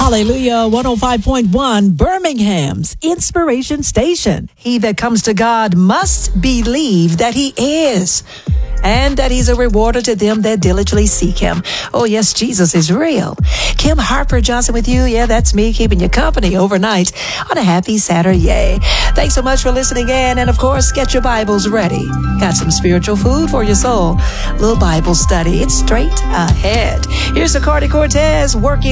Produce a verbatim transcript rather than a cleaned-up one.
Hallelujah. one oh five point one, Birmingham's Inspiration Station. He that comes to God must believe that he is, and that he's a rewarder to them that diligently seek him. Oh, yes, Jesus is real. Kim Harper Johnson with you. Yeah, that's me, keeping you company overnight on a happy Saturday. Thanks so much for listening in. And, of course, get your Bibles ready. Got some spiritual food for your soul. Little Bible study. It's straight ahead. Here's Cardi Cortez working